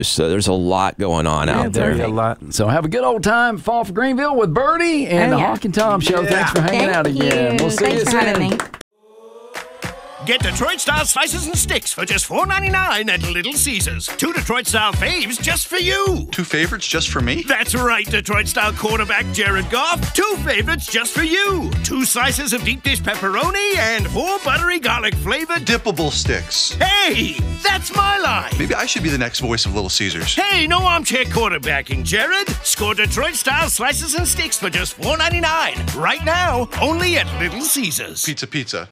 So there's a lot going on out there. There's a lot. So have a good old time, Fall for Greenville with Birdie and the Hawk and Tom Show. Thanks for hanging out again. We'll see you soon. Get Detroit-style slices and sticks for just $4.99 at Little Caesars. 2 Detroit-style faves just for you. 2 favorites just for me? That's right, Detroit-style quarterback Jared Goff. 2 favorites just for you. 2 slices of deep dish pepperoni and 4 buttery garlic-flavored dippable sticks. Hey, that's my line. Maybe I should be the next voice of Little Caesars. Hey, no armchair quarterbacking, Jared. Score Detroit-style slices and sticks for just $4.99. Right now, only at Little Caesars. Pizza.